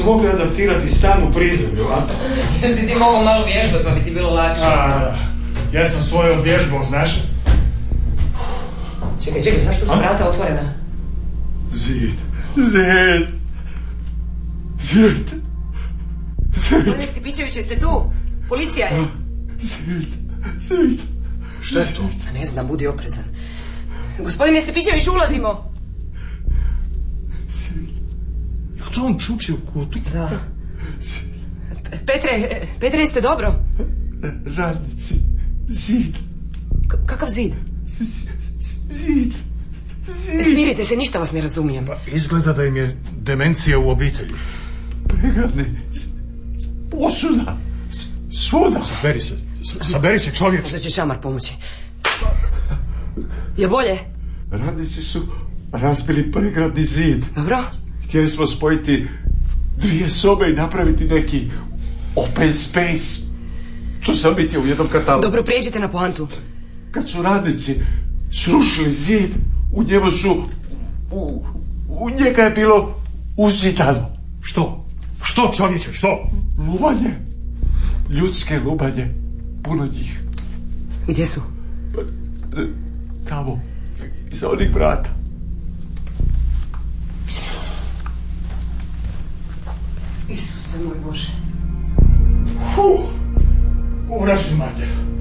mogli adaptirati stan u prizemlju, a? Si ti mogao malo vježbati, pa bi ti bilo lakše. Ja sam svoje odvježbao, znaš? Čekaj, zašto su vrata otvorena? Zid. Gospodine Stipićević, jeste tu? Policija je. Zid. Što je to? A ne znam, budi oprezan. Gospodine Stipićević, ulazimo. Je to on čuči u kutu? Da. Petre, jeste dobro? Radnici. Zid. Kakav zid? Zid. Smirite se, ništa vas ne razumijem. Pa izgleda da im je demencija u obitelji. Pregradni. Posuda. Svuda. Saberi se čovječe. Možda će šamar pomoći. Je bolje? Radnici su razbili pregradni zid. Dobro. Htjeli smo spojiti 2 sobe i napraviti neki open space. Tu sam biti u jednom katalogu. Dobro, prijeđite na poantu. Kad su radnici srušili zid, u njemu su... U njega je bilo uzidano. Što čovječe, što? Lubanje. Ljudske lubanje. Puno njih. Gdje su? Tamo. Iza onih vrata. Isuse moj Bože. U vražni mater.